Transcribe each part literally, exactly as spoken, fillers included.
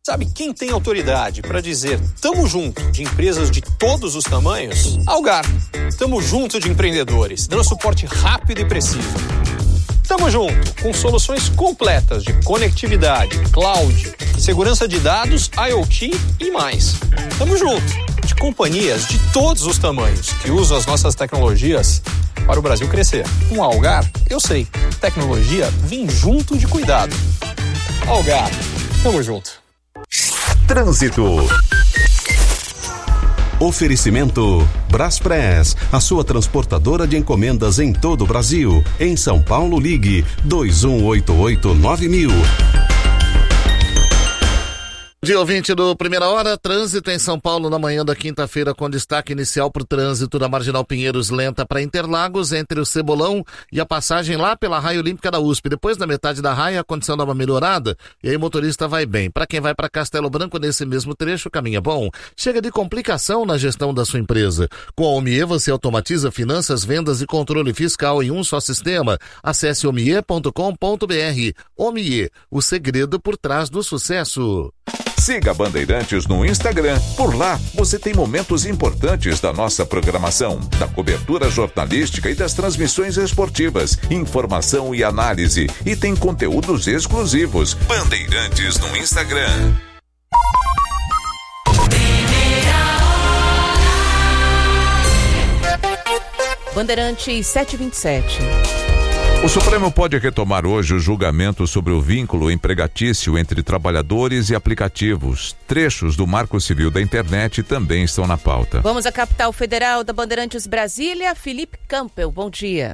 Sabe quem tem autoridade para dizer tamo junto de empresas de todos os tamanhos? Algar. Tamo junto de empreendedores, dando suporte rápido e preciso. Tamo junto com soluções completas de conectividade, cloud, segurança de dados, IoT e mais. Tamo junto de companhias de todos os tamanhos que usam as nossas tecnologias para o Brasil crescer. Com a Algar, eu sei, tecnologia vem junto de cuidado. Algar, tamo junto. Trânsito. Oferecimento Braspress, a sua transportadora de encomendas em todo o Brasil. Em São Paulo, ligue dois um oito oito nove mil. Dia ouvinte do Primeira Hora, trânsito em São Paulo na manhã da quinta-feira com destaque inicial para o trânsito da Marginal Pinheiros lenta para Interlagos, entre o Cebolão e a passagem lá pela Raia Olímpica da U S P. Depois da metade da raia, a condição dá uma melhorada e aí o motorista vai bem. Para quem vai para Castelo Branco nesse mesmo trecho, o caminho é bom. Chega de complicação na gestão da sua empresa. Com a Omie você automatiza finanças, vendas e controle fiscal em um só sistema. Acesse omie ponto com ponto br. Omie, o segredo por trás do sucesso. Siga Bandeirantes no Instagram. Por lá, você tem momentos importantes da nossa programação, da cobertura jornalística e das transmissões esportivas, informação e análise. E tem conteúdos exclusivos. Bandeirantes no Instagram. Bandeirantes sete e vinte e sete. O Supremo pode retomar hoje o julgamento sobre o vínculo empregatício entre trabalhadores e aplicativos. Trechos do Marco Civil da Internet também estão na pauta. Vamos à capital federal da Bandeirantes Brasília, Felipe Campbell. Bom dia.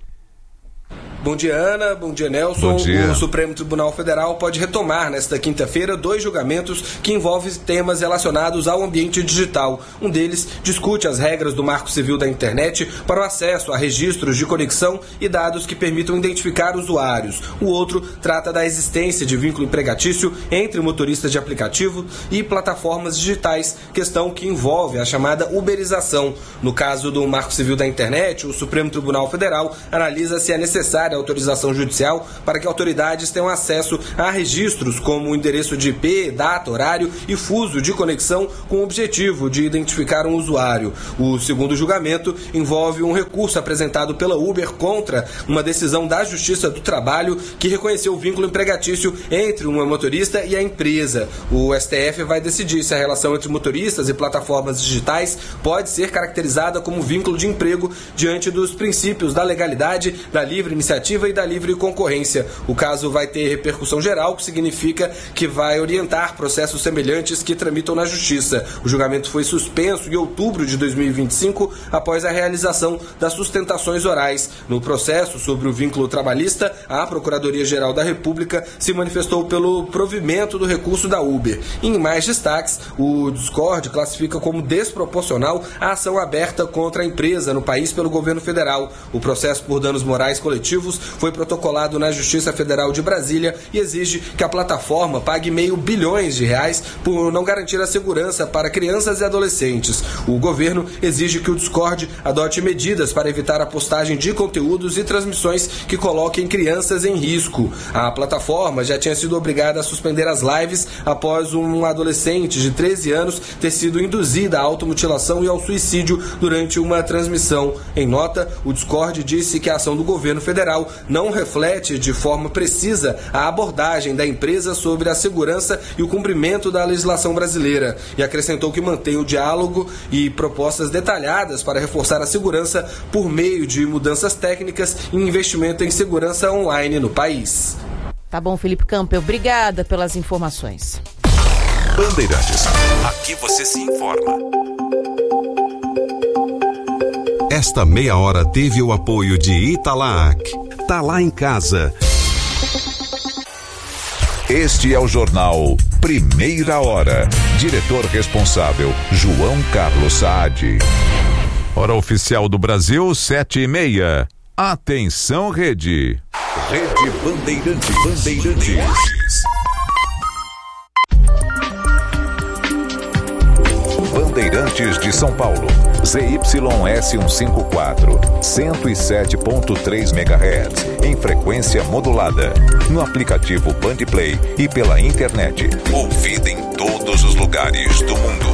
Bom dia, Ana. Bom dia, Nelson. Bom dia. O Supremo Tribunal Federal pode retomar nesta quinta-feira dois julgamentos que envolvem temas relacionados ao ambiente digital. Um deles discute as regras do Marco Civil da Internet para o acesso a registros de conexão e dados que permitam identificar usuários. O outro trata da existência de vínculo empregatício entre motoristas de aplicativo e plataformas digitais, questão que envolve a chamada uberização. No caso do Marco Civil da Internet, o Supremo Tribunal Federal analisa se é necessária autorização judicial para que autoridades tenham acesso a registros como o endereço de I P, data, horário e fuso de conexão com o objetivo de identificar um usuário. O segundo julgamento envolve um recurso apresentado pela Uber contra uma decisão da Justiça do Trabalho que reconheceu o vínculo empregatício entre uma motorista e a empresa. O S T F vai decidir se a relação entre motoristas e plataformas digitais pode ser caracterizada como vínculo de emprego diante dos princípios da legalidade, da livre iniciativa e da livre concorrência. O caso vai ter repercussão geral, o que significa que vai orientar processos semelhantes que tramitam na Justiça. O julgamento foi suspenso em outubro de dois mil e vinte e cinco, após a realização das sustentações orais. No processo sobre o vínculo trabalhista, a Procuradoria-Geral da República se manifestou pelo provimento do recurso da Uber. Em mais destaques, o Discord classifica como desproporcional a ação aberta contra a empresa no país pelo governo federal. O processo por danos morais coletivos foi protocolado na Justiça Federal de Brasília e exige que a plataforma pague meio bilhões de reais por não garantir a segurança para crianças e adolescentes. O governo exige que o Discord adote medidas para evitar a postagem de conteúdos e transmissões que coloquem crianças em risco. A plataforma já tinha sido obrigada a suspender as lives após um adolescente de treze anos ter sido induzida à automutilação e ao suicídio durante uma transmissão. Em nota, o Discord disse que a ação do governo federal não reflete de forma precisa a abordagem da empresa sobre a segurança e o cumprimento da legislação brasileira, e acrescentou que mantém o diálogo e propostas detalhadas para reforçar a segurança por meio de mudanças técnicas e investimento em segurança online no país. Tá bom, Felipe Campbell, obrigada pelas informações. Bandeirantes, aqui você se informa. Esta meia hora teve o apoio de Italac. Tá lá em casa. Este é o jornal Primeira Hora. Diretor responsável, João Carlos Saad. Hora oficial do Brasil, sete e meia. Atenção, Rede. Rede Bandeirantes. Bandeirantes. Bandeirantes de São Paulo. Z Y S cento e cinquenta e quatro, cento e sete ponto três megahertz, em frequência modulada. No aplicativo Bandplay e pela internet. Ouvida em todos os lugares do mundo.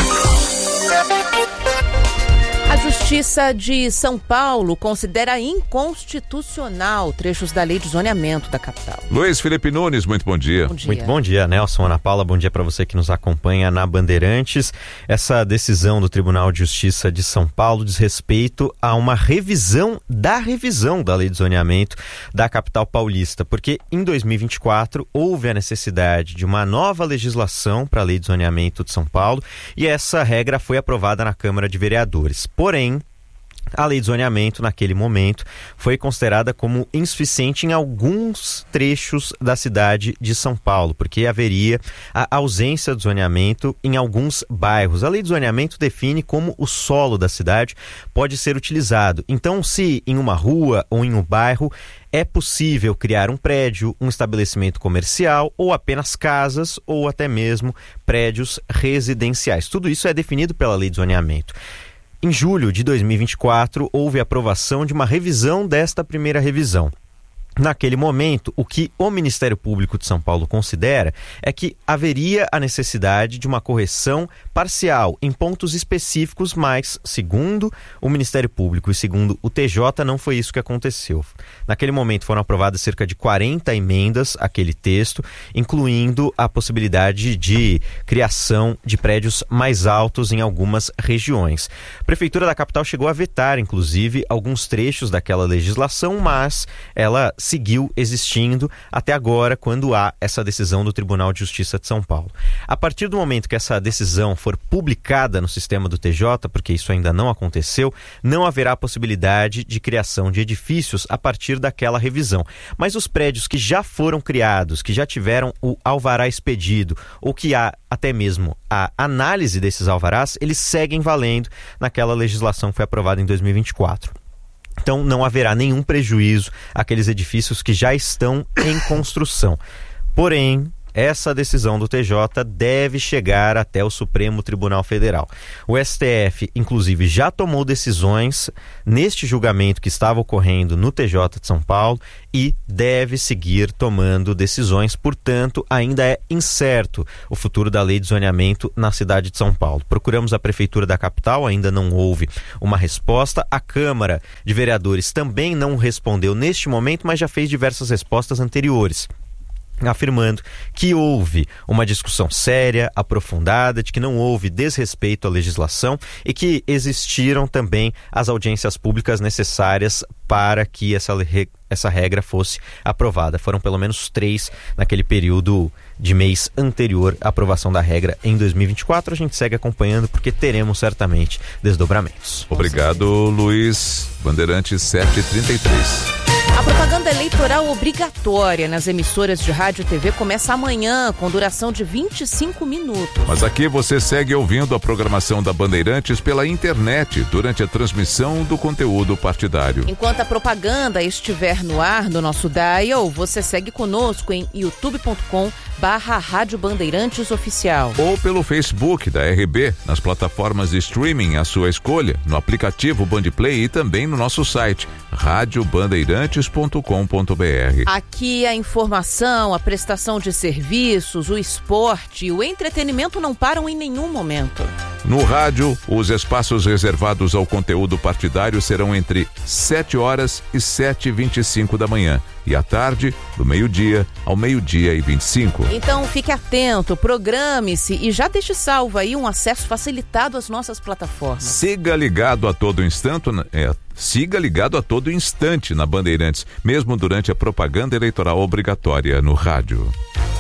A Justiça de São Paulo considera inconstitucional trechos da lei de zoneamento da capital. Luiz Felipe Nunes, muito bom dia. Bom dia. Muito bom dia, Nelson, Ana Paula, bom dia para você que nos acompanha na Bandeirantes. Essa decisão do Tribunal de Justiça de São Paulo diz respeito a uma revisão da revisão da lei de zoneamento da capital paulista, porque em dois mil e vinte e quatro houve a necessidade de uma nova legislação para a lei de zoneamento de São Paulo e essa regra foi aprovada na Câmara de Vereadores. Porém, a lei de zoneamento, naquele momento, foi considerada como insuficiente em alguns trechos da cidade de São Paulo, porque haveria a ausência de zoneamento em alguns bairros. A lei de zoneamento define como o solo da cidade pode ser utilizado. Então, se em uma rua ou em um bairro é possível criar um prédio, um estabelecimento comercial ou apenas casas ou até mesmo prédios residenciais. Tudo isso é definido pela lei de zoneamento. Em julho de dois mil e vinte e quatro, houve a aprovação de uma revisão desta primeira revisão. Naquele momento, o que o Ministério Público de São Paulo considera é que haveria a necessidade de uma correção parcial em pontos específicos, mas, segundo o Ministério Público e segundo o T J, não foi isso que aconteceu. Naquele momento foram aprovadas cerca de quarenta emendas àquele texto, incluindo a possibilidade de criação de prédios mais altos em algumas regiões. A Prefeitura da capital chegou a vetar, inclusive, alguns trechos daquela legislação, mas ela seguiu existindo até agora, quando há essa decisão do Tribunal de Justiça de São Paulo. A partir do momento que essa decisão for publicada no sistema do T J, porque isso ainda não aconteceu, não haverá possibilidade de criação de edifícios a partir daquela revisão. Mas os prédios que já foram criados, que já tiveram o alvará expedido, ou que há até mesmo a análise desses alvarás, eles seguem valendo naquela legislação que foi aprovada em dois mil e vinte e quatro. Então não haverá nenhum prejuízo àqueles edifícios que já estão em construção. Porém, essa decisão do T J deve chegar até o Supremo Tribunal Federal. O S T F, inclusive, já tomou decisões neste julgamento que estava ocorrendo no T J de São Paulo e deve seguir tomando decisões. Portanto, ainda é incerto o futuro da lei de zoneamento na cidade de São Paulo. Procuramos a Prefeitura da capital, ainda não houve uma resposta. A Câmara de Vereadores também não respondeu neste momento, mas já fez diversas respostas anteriores, afirmando que houve uma discussão séria, aprofundada, de que não houve desrespeito à legislação e que existiram também as audiências públicas necessárias para que essa, essa regra fosse aprovada. Foram pelo menos três naquele período de mês anterior à aprovação da regra em dois mil e vinte e quatro. A gente segue acompanhando porque teremos certamente desdobramentos. Obrigado, Luiz. Bandeirantes sete e trinta e três. A propaganda eleitoral obrigatória nas emissoras de rádio e T V começa amanhã, com duração de vinte e cinco minutos. Mas aqui você segue ouvindo a programação da Bandeirantes pela internet durante a transmissão do conteúdo partidário. Enquanto a propaganda estiver no ar no nosso dial, você segue conosco em youtube ponto com barra Rádio Bandeirantes Oficial. Ou pelo Facebook da R B, nas plataformas de streaming à sua escolha, no aplicativo Bandplay e também no nosso site, rádio bandeirantes ponto com ponto b r. Aqui a informação, a prestação de serviços, o esporte e o entretenimento não param em nenhum momento. No rádio, os espaços reservados ao conteúdo partidário serão entre sete horas e sete e vinte e cinco da manhã. E à tarde, do meio-dia ao meio-dia e vinte e cinco. Então fique atento, programe-se e já deixe salvo aí um acesso facilitado às nossas plataformas. Siga ligado a todo instante, é, siga ligado a todo instante na Bandeirantes, mesmo durante a propaganda eleitoral obrigatória no rádio.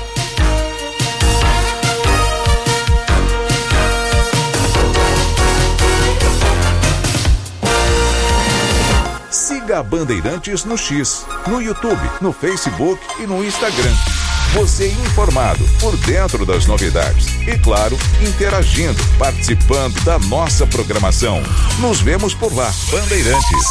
Siga a Bandeirantes no X, no YouTube, no Facebook e no Instagram. Você informado, por dentro das novidades e, claro, interagindo, participando da nossa programação. Nos vemos por lá, Bandeirantes.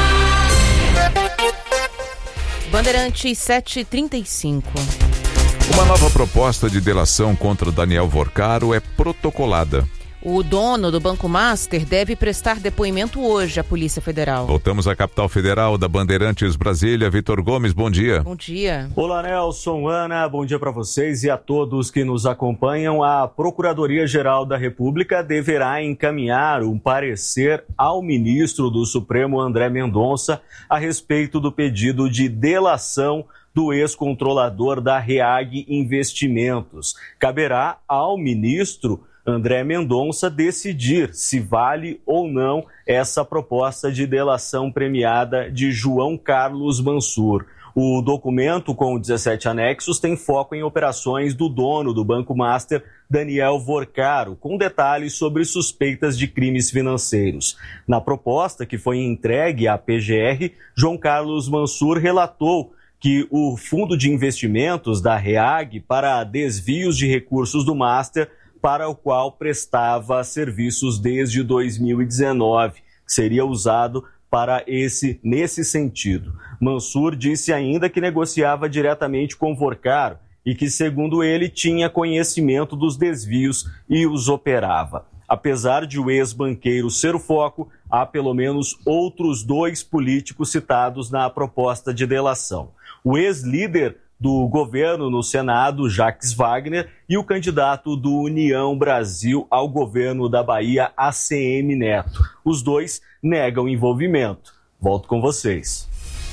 Bandeirantes sete e trinta e cinco. Uma nova proposta de delação contra Daniel Vorcaro é protocolada. O dono do Banco Master deve prestar depoimento hoje à Polícia Federal. Voltamos à capital federal da Bandeirantes, Brasília. Vitor Gomes, bom dia. Bom dia. Olá, Nelson, Ana, bom dia para vocês e a todos que nos acompanham. A Procuradoria-Geral da República deverá encaminhar um parecer ao ministro do Supremo, André Mendonça, a respeito do pedido de delação do ex-controlador da REAG Investimentos. Caberá ao ministro André Mendonça decidir se vale ou não essa proposta de delação premiada de João Carlos Mansur. O documento, com dezessete anexos, tem foco em operações do dono do Banco Master, Daniel Vorcaro, com detalhes sobre suspeitas de crimes financeiros. Na proposta, que foi entregue à P G R, João Carlos Mansur relatou que o fundo de investimentos da REAG para desvios de recursos do Master, para o qual prestava serviços desde dois mil e dezenove, seria usado para esse, nesse sentido. Mansur disse ainda que negociava diretamente com Vorcaro e que, segundo ele, tinha conhecimento dos desvios e os operava. Apesar de o ex-banqueiro ser o foco, há pelo menos outros dois políticos citados na proposta de delação. O ex-líder do governo no Senado, Jacques Wagner, e o candidato do União Brasil ao governo da Bahia, A C M Neto. Os dois negam envolvimento. Volto com vocês.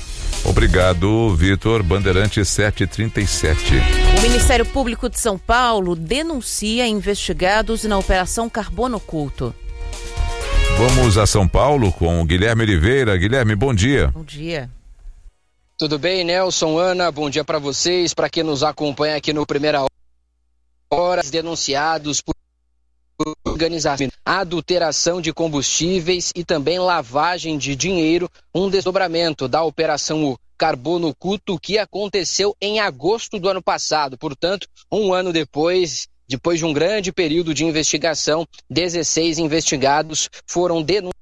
Obrigado, Vitor. Bandeirante sete e trinta e sete. O Ministério Público de São Paulo denuncia investigados na Operação Carbono Oculto. Vamos a São Paulo com o Guilherme Oliveira. Guilherme, bom dia. Bom dia. Tudo bem, Nelson, Ana? Bom dia para vocês, para quem nos acompanha aqui no Primeira Hora. Denunciados por organização, adulteração de combustíveis e também lavagem de dinheiro, um desdobramento da Operação Carbono Oculto que aconteceu em agosto do ano passado. Portanto, um ano depois, depois de um grande período de investigação, dezesseis investigados foram denunciados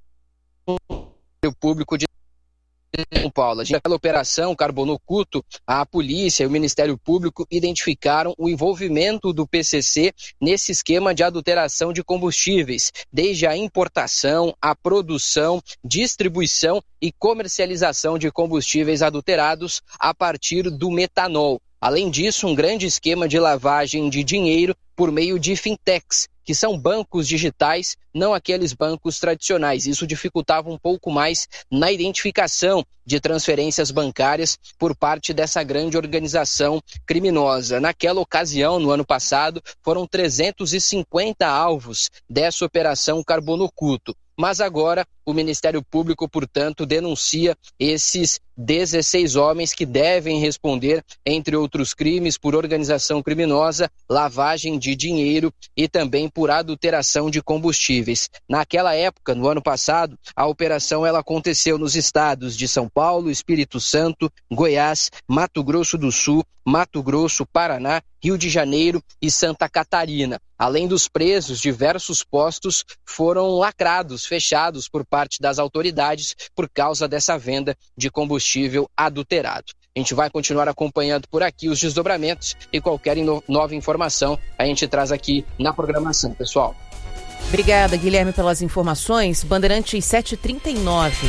pelo público de São Paulo. Naquela operação Carbono Oculto, a polícia e o Ministério Público identificaram o envolvimento do P C C nesse esquema de adulteração de combustíveis, desde a importação, a produção, distribuição e comercialização de combustíveis adulterados a partir do metanol. Além disso, um grande esquema de lavagem de dinheiro por meio de fintechs, que são bancos digitais, não aqueles bancos tradicionais. Isso dificultava um pouco mais na identificação de transferências bancárias por parte dessa grande organização criminosa. Naquela ocasião, no ano passado, foram trezentos e cinquenta alvos dessa Operação Carbono Oculto. Mas agora o Ministério Público, portanto, denuncia esses dezesseis homens que devem responder, entre outros crimes, por organização criminosa, lavagem de dinheiro e também por adulteração de combustíveis. Naquela época, no ano passado, a operação ela aconteceu nos estados de São Paulo, Espírito Santo, Goiás, Mato Grosso do Sul, Mato Grosso, Paraná, Rio de Janeiro e Santa Catarina. Além dos presos, diversos postos foram lacrados, fechados por parte das autoridades por causa dessa venda de combustível adulterado. A gente vai continuar acompanhando por aqui os desdobramentos e qualquer ino- nova informação a gente traz aqui na programação, pessoal. Obrigada, Guilherme, pelas informações. Bandeirantes sete e trinta e nove.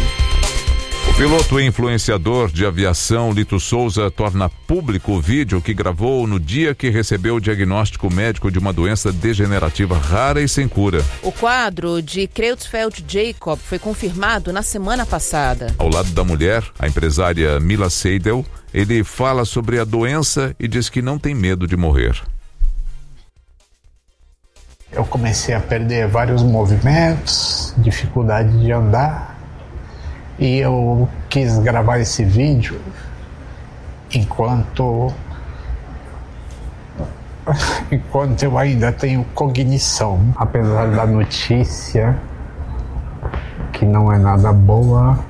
O piloto e influenciador de aviação Lito Souza torna público o vídeo que gravou no dia que recebeu o diagnóstico médico de uma doença degenerativa rara e sem cura. O quadro de Creutzfeldt Jacob foi confirmado na semana passada. Ao lado da mulher, a empresária Mila Seidel, ele fala sobre a doença e diz que não tem medo de morrer. Eu comecei a perder vários movimentos, dificuldade de andar. E eu quis gravar esse vídeo enquanto, enquanto eu ainda tenho cognição. Apesar da notícia, que não é nada boa,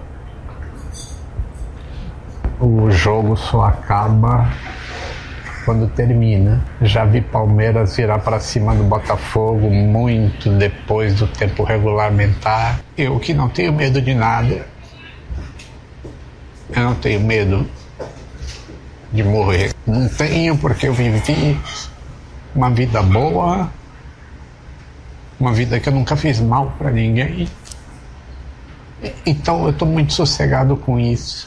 o jogo só acaba quando termina. Já vi Palmeiras virar para cima do Botafogo muito depois do tempo regulamentar. Eu que não tenho medo de nada. Eu não tenho medo de morrer. Não tenho, porque eu vivi uma vida boa, uma vida que eu nunca fiz mal para ninguém. Então eu estou muito sossegado com isso.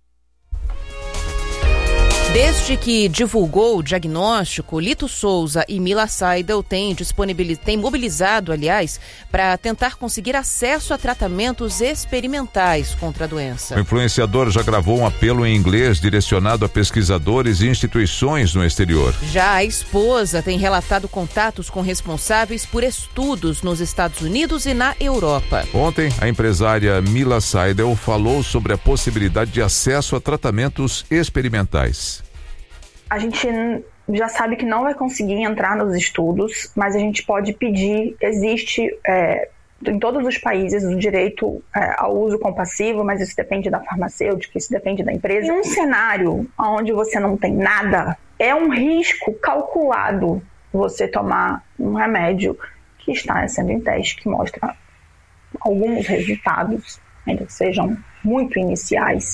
Desde que divulgou o diagnóstico, Lito Souza e Mila Seidel têm, têm mobilizado, aliás, para tentar conseguir acesso a tratamentos experimentais contra a doença. O influenciador já gravou um apelo em inglês direcionado a pesquisadores e instituições no exterior. Já a esposa tem relatado contatos com responsáveis por estudos nos Estados Unidos e na Europa. Ontem, a empresária Mila Seidel falou sobre a possibilidade de acesso a tratamentos experimentais. A gente já sabe que não vai conseguir entrar nos estudos, mas a gente pode pedir, existe é, em todos os países o direito é, ao uso compassivo, mas isso depende da farmacêutica, isso depende da empresa. Em um cenário onde você não tem nada, é um risco calculado você tomar um remédio que está sendo em teste, que mostra alguns resultados, ainda que sejam muito iniciais.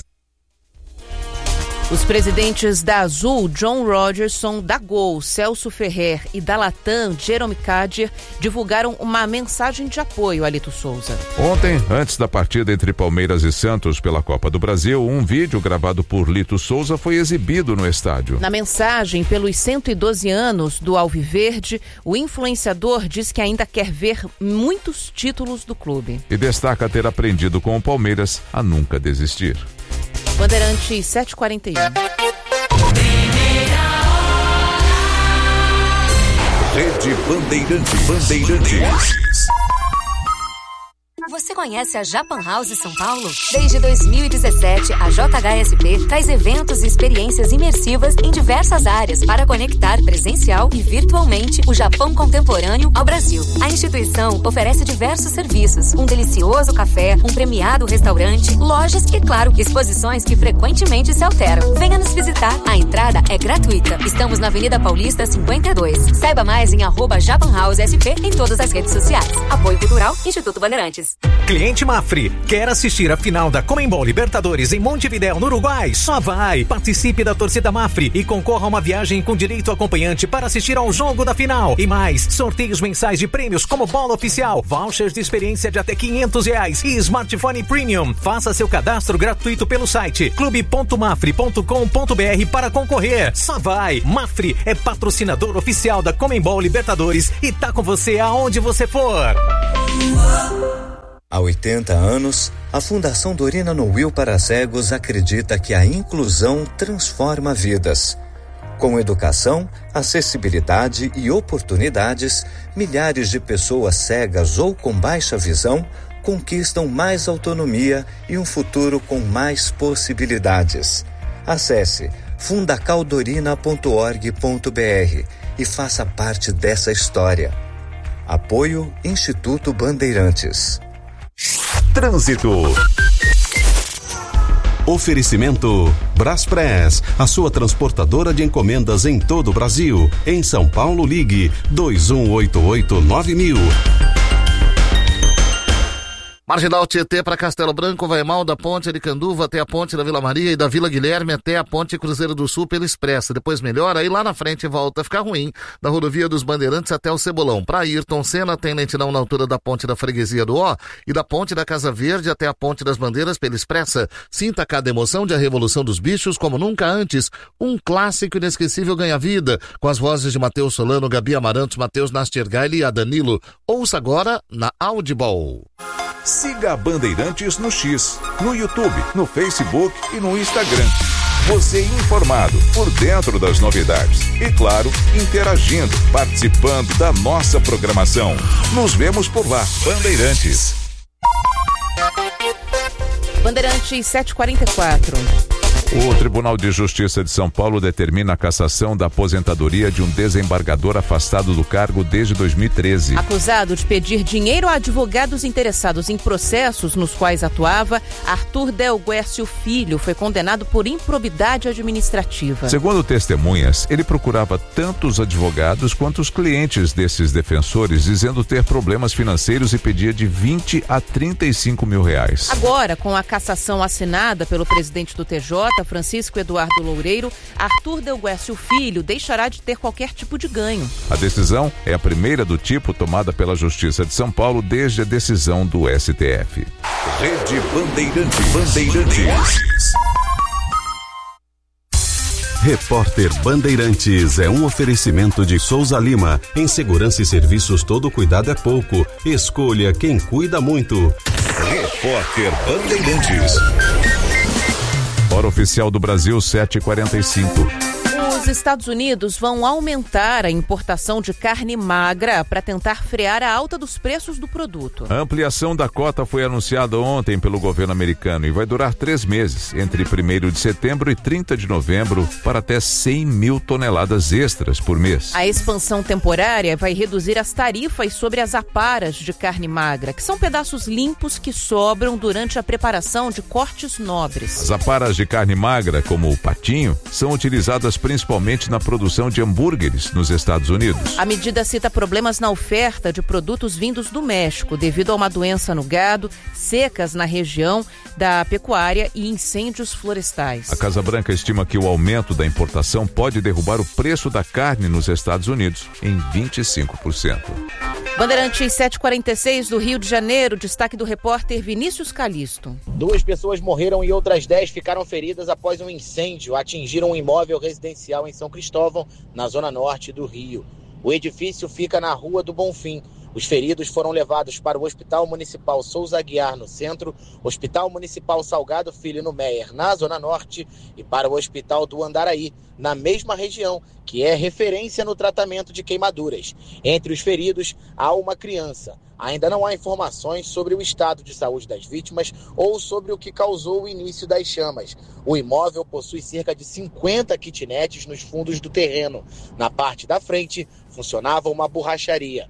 Os presidentes da Azul, John Rogerson, da Gol, Celso Ferrer e da Latam, Jerome Kadir, divulgaram uma mensagem de apoio a Lito Souza. Ontem, antes da partida entre Palmeiras e Santos pela Copa do Brasil, um vídeo gravado por Lito Souza foi exibido no estádio. Na mensagem, pelos cento e doze anos do Alviverde, o influenciador diz que ainda quer ver muitos títulos do clube. E destaca ter aprendido com o Palmeiras a nunca desistir. Bandeirantes sete e quarenta e um. Rede Bandeirantes. Bandeirantes. Você conhece a Japan House São Paulo? Desde dois mil e dezessete, a J H S P traz eventos e experiências imersivas em diversas áreas para conectar presencial e virtualmente o Japão contemporâneo ao Brasil. A instituição oferece diversos serviços, um delicioso café, um premiado restaurante, lojas e, claro, exposições que frequentemente se alteram. Venha nos visitar. A entrada é gratuita. Estamos na Avenida Paulista cinquenta e dois. Saiba mais em arroba Japan House S P em todas as redes sociais. Apoio Cultural, Instituto Bandeirantes. Cliente Mafre, quer assistir a final da Conmebol Libertadores em Montevidéu, no Uruguai? Só vai! Participe da torcida Mafre e concorra a uma viagem com direito acompanhante para assistir ao jogo da final. E mais, sorteios mensais de prêmios como bola oficial, vouchers de experiência de até quinhentos reais e smartphone premium. Faça seu cadastro gratuito pelo site clube ponto mafre ponto com ponto br para concorrer. Só vai! Mafre é patrocinador oficial da Conmebol Libertadores e tá com você aonde você for. Há oitenta anos, a Fundação Dorina Noil para Cegos acredita que a inclusão transforma vidas. Com educação, acessibilidade e oportunidades, milhares de pessoas cegas ou com baixa visão conquistam mais autonomia e um futuro com mais possibilidades. Acesse fundacaldorina ponto org ponto br e faça parte dessa história. Apoio Instituto Bandeirantes. Trânsito. Oferecimento Braspress, a sua transportadora de encomendas em todo o Brasil. Em São Paulo, ligue dois um oito oito nove mil. Marginal Tietê para Castelo Branco vai mal da Ponte Aricanduva até a Ponte da Vila Maria e da Vila Guilherme até a Ponte Cruzeiro do Sul pela Expressa. Depois melhora e lá na frente volta a ficar ruim da rodovia dos Bandeirantes até o Cebolão. Para Ayrton Senna tem lentidão na altura da Ponte da Freguesia do Ó e da Ponte da Casa Verde até a Ponte das Bandeiras pela Expressa. Sinta cada emoção de A Revolução dos Bichos como nunca antes. Um clássico inesquecível ganha vida com as vozes de Matheus Solano, Gabi Amarantos, Matheus Nastergaile e a Danilo. Ouça agora na Audible. Siga a Bandeirantes no X, no YouTube, no Facebook e no Instagram. Você informado, por dentro das novidades. E claro, interagindo, participando da nossa programação. Nos vemos por lá. Bandeirantes. Bandeirantes sete e quarenta e quatro. O Tribunal de Justiça de São Paulo determina a cassação da aposentadoria de um desembargador afastado do cargo desde dois mil e treze. Acusado de pedir dinheiro a advogados interessados em processos nos quais atuava, Arthur Del Guercio Filho foi condenado por improbidade administrativa. Segundo testemunhas, ele procurava tanto os advogados quanto os clientes desses defensores, dizendo ter problemas financeiros e pedia de vinte a trinta e cinco mil reais. Agora, com a cassação assinada pelo presidente do T J, alerta Francisco Eduardo Loureiro, Arthur Delguécio Filho deixará de ter qualquer tipo de ganho. A decisão é a primeira do tipo tomada pela Justiça de São Paulo desde a decisão do S T F. Rede Bandeirantes. Bandeirantes. Repórter Bandeirantes é um oferecimento de Souza Lima. Em segurança e serviços, todo cuidado é pouco. Escolha quem cuida muito. Repórter Bandeirantes. Hora oficial do Brasil, sete e quarenta e cinco. Os Estados Unidos vão aumentar a importação de carne magra para tentar frear a alta dos preços do produto. A ampliação da cota foi anunciada ontem pelo governo americano e vai durar três meses, entre primeiro de setembro e trinta de novembro, para até cem mil toneladas extras por mês. A expansão temporária vai reduzir as tarifas sobre as aparas de carne magra, que são pedaços limpos que sobram durante a preparação de cortes nobres. As aparas de carne magra, como o patinho, são utilizadas principalmente na produção de hambúrgueres nos Estados Unidos. A medida cita problemas na oferta de produtos vindos do México, devido a uma doença no gado, secas na região da pecuária e incêndios florestais. A Casa Branca estima que o aumento da importação pode derrubar o preço da carne nos Estados Unidos em vinte e cinco por cento. Bandeirantes sete e quarenta e seis do Rio de Janeiro, destaque do repórter Vinícius Calisto. Duas pessoas morreram e outras dez ficaram feridas após um incêndio atingir um imóvel residencial em São Cristóvão, na zona norte do Rio. O edifício fica na Rua do Bonfim. Os feridos foram levados para o Hospital Municipal Souza Aguiar, no centro, Hospital Municipal Salgado Filho, no Meier, na zona norte, e para o Hospital do Andaraí, na mesma região, que é referência no tratamento de queimaduras. Entre os feridos, há uma criança. Ainda não há informações sobre o estado de saúde das vítimas ou sobre o que causou o início das chamas. O imóvel possui cerca de cinquenta kitnets nos fundos do terreno. Na parte da frente, funcionava uma borracharia.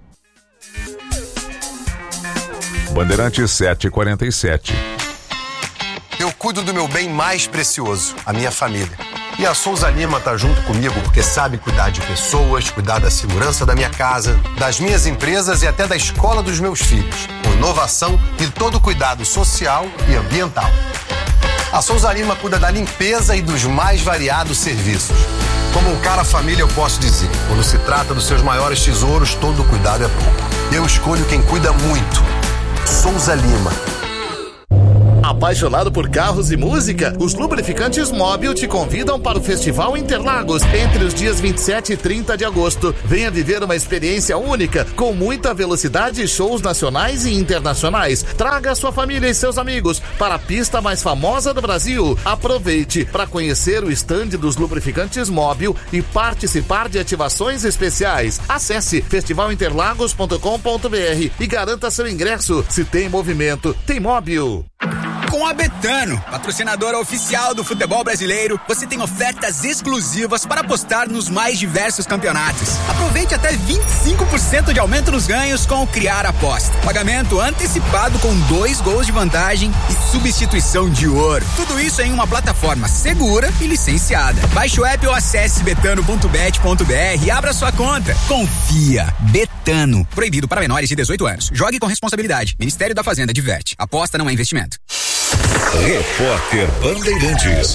Bandeirantes sete e quarenta e sete. Eu cuido do meu bem mais precioso, a minha família. E a Souza Lima tá junto comigo porque sabe cuidar de pessoas, cuidar da segurança da minha casa, das minhas empresas e até da escola dos meus filhos, com inovação e todo cuidado social e ambiental. A Souza Lima cuida da limpeza e dos mais variados serviços. Como um cara família, eu posso dizer, quando se trata dos seus maiores tesouros, todo cuidado é pouco. Eu escolho quem cuida muito. Souza Lima. Apaixonado por carros e música? Os Lubrificantes Móbil te convidam para o Festival Interlagos entre os dias vinte e sete e trinta de agosto. Venha viver uma experiência única, com muita velocidade e shows nacionais e internacionais. Traga sua família e seus amigos para a pista mais famosa do Brasil. Aproveite para conhecer o stand dos Lubrificantes Móbil e participar de ativações especiais. Acesse festival interlagos ponto com ponto b r e garanta seu ingresso. Se tem movimento, tem Móbil. Com a Betano, patrocinadora oficial do futebol brasileiro, você tem ofertas exclusivas para apostar nos mais diversos campeonatos. Aproveite até vinte e cinco por cento de aumento nos ganhos com o Criar Aposta. Pagamento antecipado com dois gols de vantagem e substituição de ouro. Tudo isso em uma plataforma segura e licenciada. Baixe o app ou acesse betano ponto bet ponto b r e abra sua conta. Confia. Betano. Proibido para menores de dezoito anos. Jogue com responsabilidade. Ministério da Fazenda diverte. Aposta não é investimento. Repórter Bandeirantes.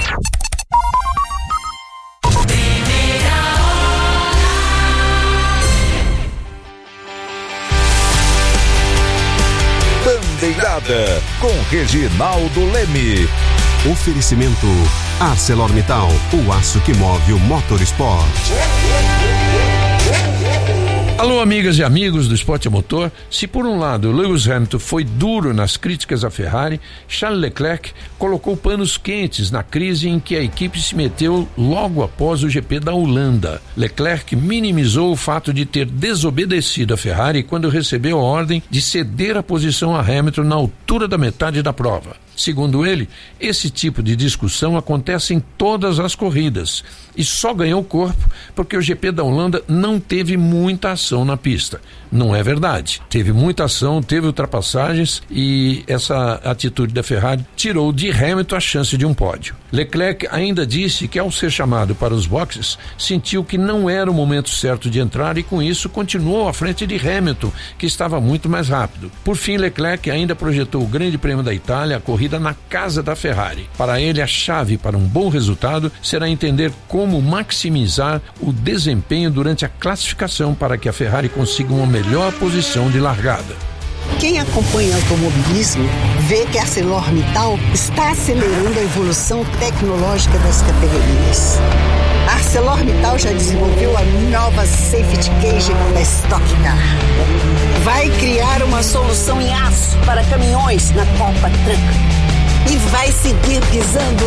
Bandeirada com Reginaldo Leme. Oferecimento ArcelorMittal, o aço que move o motorsport. Alô, amigas e amigos do esporte a motor. Se por um lado Lewis Hamilton foi duro nas críticas à Ferrari, Charles Leclerc colocou panos quentes na crise em que a equipe se meteu logo após o G P da Holanda. Leclerc minimizou o fato de ter desobedecido a Ferrari quando recebeu a ordem de ceder a posição a Hamilton na altura da metade da prova. Segundo ele, esse tipo de discussão acontece em todas as corridas e só ganhou corpo porque o G P da Holanda não teve muita ação na pista. Não é verdade. Teve muita ação, teve ultrapassagens e essa atitude da Ferrari tirou de Hamilton a chance de um pódio. Leclerc ainda disse que ao ser chamado para os boxes, sentiu que não era o momento certo de entrar e com isso continuou à frente de Hamilton, que estava muito mais rápido. Por fim, Leclerc ainda projetou o Grande Prêmio da Itália, a corrida na casa da Ferrari. Para ele, a chave para um bom resultado será entender como maximizar o desempenho durante a classificação para que a Ferrari consiga uma melhor posição de largada. Quem acompanha automobilismo vê que a ArcelorMittal está acelerando a evolução tecnológica das categorias. A ArcelorMittal já desenvolveu a nova Safety Cage da Stock Car. Vai criar uma solução em aço para caminhões na Copa Truck. E vai seguir pisando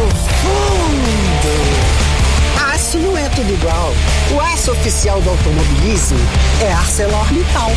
fundo. Aço não é tudo igual. O aço oficial do automobilismo é ArcelorMittal.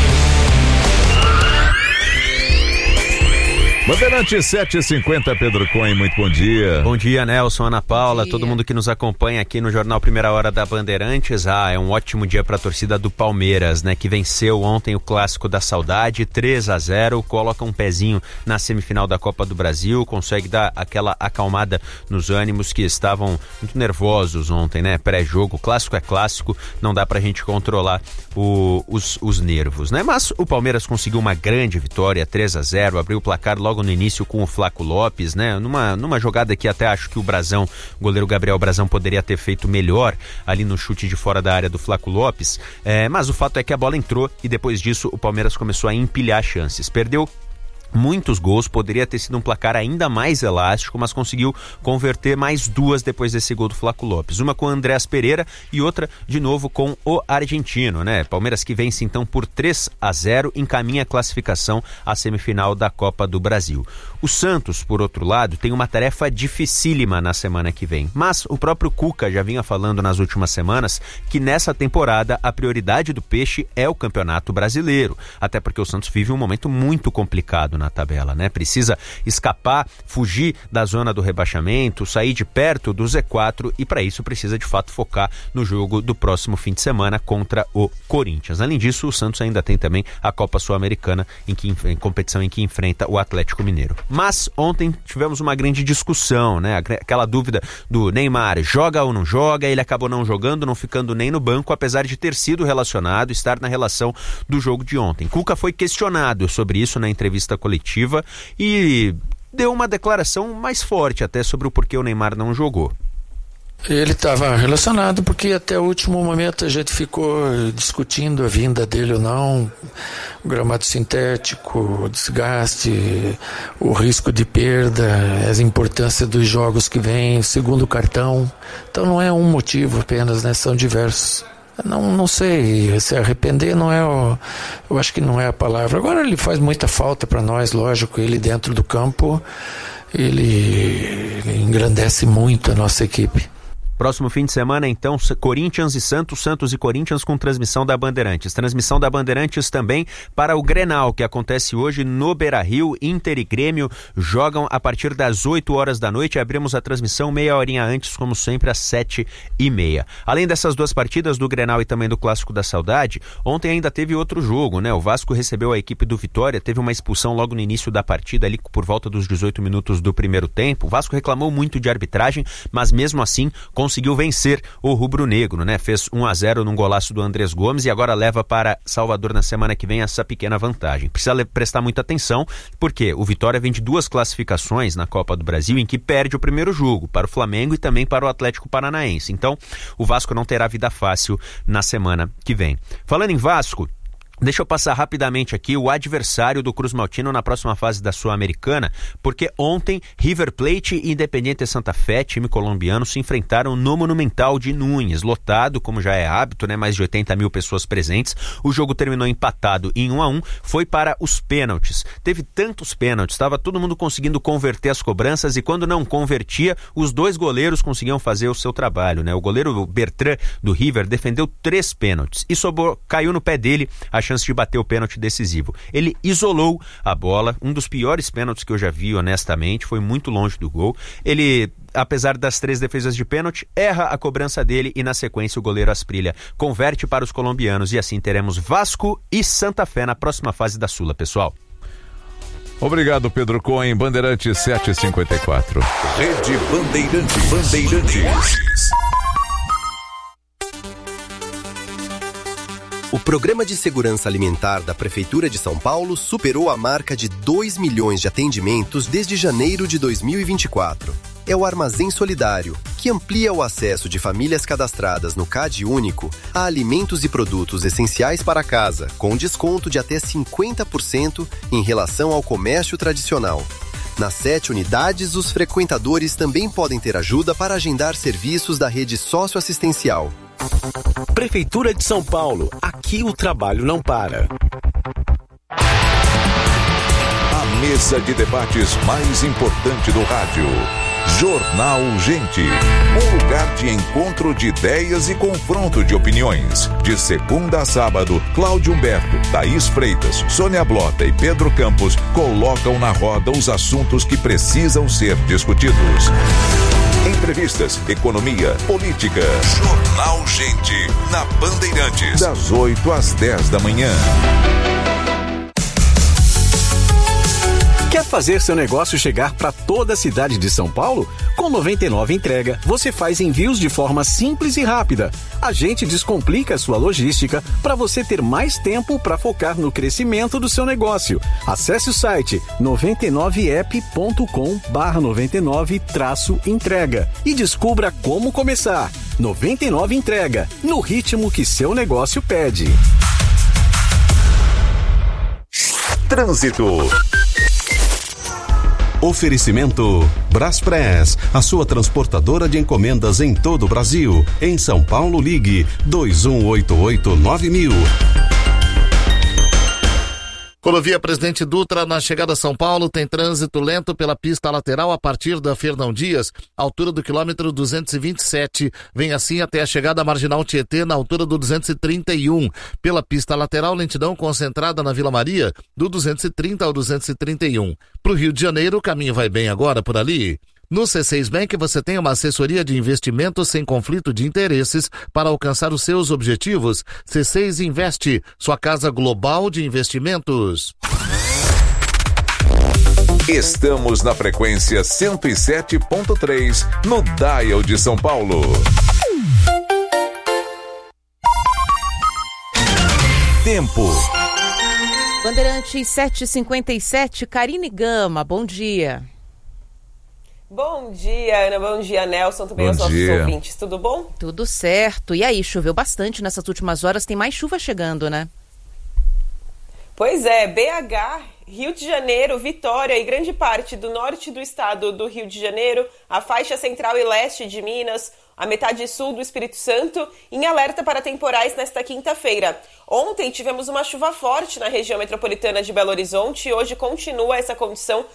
Bandeirantes sete e cinquenta, Pedro Cohen, muito bom dia. Bom dia, Nelson, Ana Paula, todo mundo que nos acompanha aqui no Jornal Primeira Hora da Bandeirantes. Ah, é um ótimo dia para a torcida do Palmeiras, né, que venceu ontem o Clássico da Saudade, três a zero, coloca um pezinho na semifinal da Copa do Brasil, consegue dar aquela acalmada nos ânimos que estavam muito nervosos ontem, né, pré-jogo. Clássico é clássico, não dá pra gente controlar o, os, os nervos, né, mas o Palmeiras conseguiu uma grande vitória, três a zero, abriu o placar logo logo no início com o Flaco Lopes, né? Numa, numa jogada que até acho que o Brazão, o goleiro Gabriel Brazão poderia ter feito melhor ali no chute de fora da área do Flaco Lopes, é, mas o fato é que a bola entrou e depois disso o Palmeiras começou a empilhar chances. Perdeu muitos gols, poderia ter sido um placar ainda mais elástico, mas conseguiu converter mais duas depois desse gol do Flaco Lopes. Uma com o Andréas Pereira e outra de novo com o argentino, né? Palmeiras que vence então por três a zero, encaminha a classificação à semifinal da Copa do Brasil. O Santos, por outro lado, tem uma tarefa dificílima na semana que vem, mas o próprio Cuca já vinha falando nas últimas semanas que nessa temporada a prioridade do Peixe é o Campeonato Brasileiro, até porque o Santos vive um momento muito complicado na tabela, né? Precisa escapar, fugir da zona do rebaixamento, sair de perto do Z quatro e para isso precisa de fato focar no jogo do próximo fim de semana contra o Corinthians. Além disso, o Santos ainda tem também a Copa Sul-Americana em, que, em competição em que enfrenta o Atlético Mineiro. Mas ontem tivemos uma grande discussão, né? Aquela dúvida do Neymar, joga ou não joga? Ele acabou não jogando, não ficando nem no banco, apesar de ter sido relacionado, estar na relação do jogo de ontem. Cuca foi questionado sobre isso na entrevista coletiva e deu uma declaração mais forte até sobre o porquê o Neymar não jogou. Ele estava relacionado porque até o último momento a gente ficou discutindo a vinda dele ou não, o gramado sintético, o desgaste, o risco de perda, a importância dos jogos que vêm, o segundo cartão. Então não é um motivo apenas, né? São diversos. Não, não sei, se arrepender não é o, eu acho que não é a palavra. Agora ele faz muita falta para nós, lógico, ele dentro do campo, ele, ele engrandece muito a nossa equipe. Próximo fim de semana, então, Corinthians e Santos, Santos e Corinthians com transmissão da Bandeirantes. Transmissão da Bandeirantes também para o Grenal, que acontece hoje no Beira-Rio. Inter e Grêmio jogam a partir das oito horas da noite. Abrimos a transmissão meia horinha antes, como sempre, às sete e meia. Além dessas duas partidas, do Grenal e também do Clássico da Saudade, ontem ainda teve outro jogo, né? O Vasco recebeu a equipe do Vitória, teve uma expulsão logo no início da partida, ali por volta dos dezoito minutos do primeiro tempo. O Vasco reclamou muito de arbitragem, mas mesmo assim conseguiu vencer o rubro-negro, né? Fez um a zero num golaço do Andrés Gomes e agora leva para Salvador na semana que vem essa pequena vantagem. Precisa prestar muita atenção, porque o Vitória vem de duas classificações na Copa do Brasil em que perde o primeiro jogo para o Flamengo e também para o Atlético Paranaense. Então, o Vasco não terá vida fácil na semana que vem. Falando em Vasco, deixa eu passar rapidamente aqui o adversário do Cruz Maltino na próxima fase da Sul-Americana, porque ontem River Plate e Independiente Santa Fé, time colombiano, se enfrentaram no Monumental de Núñez, lotado, como já é hábito, né? Mais de oitenta mil pessoas presentes. O jogo terminou empatado em um a um, foi para os pênaltis. Teve tantos pênaltis, estava todo mundo conseguindo converter as cobranças e quando não convertia, os dois goleiros conseguiam fazer o seu trabalho, né? O goleiro Bertrand do River defendeu três pênaltis e sobrou, caiu no pé dele a chance de bater o pênalti decisivo. Ele isolou a bola, um dos piores pênaltis que eu já vi, honestamente, foi muito longe do gol. Ele, apesar das três defesas de pênalti, erra a cobrança dele e na sequência o goleiro Asprilla converte para os colombianos e assim teremos Vasco e Santa Fé na próxima fase da Sula, pessoal. Obrigado, Pedro Cohen, Bandeirantes sete e cinquenta e quatro. Rede Bandeirantes. Bandeirantes. O Programa de Segurança Alimentar da Prefeitura de São Paulo superou a marca de dois milhões de atendimentos desde janeiro de dois mil e vinte e quatro. É o Armazém Solidário, que amplia o acesso de famílias cadastradas no C A D Único a alimentos e produtos essenciais para casa, com desconto de até cinquenta por cento em relação ao comércio tradicional. Nas sete unidades, os frequentadores também podem ter ajuda para agendar serviços da rede socioassistencial. Prefeitura de São Paulo. Aqui o trabalho não para. A mesa de debates mais importante do rádio. Jornal Gente. Um lugar de encontro de ideias e confronto de opiniões. De segunda a sábado, Cláudio Humberto, Thaís Freitas, Sônia Blota e Pedro Campos colocam na roda os assuntos que precisam ser discutidos. Entrevistas, economia, política. Jornal Gente, na Bandeirantes. Das oito às dez da manhã. Quer fazer seu negócio chegar para toda a cidade de São Paulo? Com noventa e nove Entrega, você faz envios de forma simples e rápida. A gente descomplica a sua logística para você ter mais tempo para focar no crescimento do seu negócio. Acesse o site noventa e nove app ponto com barra noventa e nove traço entrega e descubra como começar. noventa e nove Entrega, no ritmo que seu negócio pede. Trânsito. Oferecimento Braspress, a sua transportadora de encomendas em todo o Brasil. Em São Paulo, ligue dois um oito oito nove mil. Rodovia Presidente Dutra, na chegada a São Paulo, tem trânsito lento pela pista lateral a partir da Fernão Dias, altura do quilômetro duzentos e vinte e sete. Vem assim até a chegada à Marginal Tietê, na altura do duzentos e trinta e um. Pela pista lateral, lentidão concentrada na Vila Maria, do duzentos e trinta ao duzentos e trinta e um. Para o Rio de Janeiro, o caminho vai bem agora por ali. No C seis Bank você tem uma assessoria de investimentos sem conflito de interesses para alcançar os seus objetivos. C seis Investe, sua casa global de investimentos. Estamos na frequência cento e sete ponto três, no Dial de São Paulo. Tempo. Bandeirantes sete e cinquenta e sete, Karine Gama, bom dia. Bom dia, Ana. Bom dia, Nelson. Também aos nossos ouvintes. Tudo bom? Tudo certo. E aí, choveu bastante nessas últimas horas. Tem mais chuva chegando, né? Pois é. B H, Rio de Janeiro, Vitória e grande parte do norte do estado do Rio de Janeiro, a faixa central e leste de Minas, a metade sul do Espírito Santo, em alerta para temporais nesta quinta-feira. Ontem tivemos uma chuva forte na região metropolitana de Belo Horizonte e hoje continua essa condição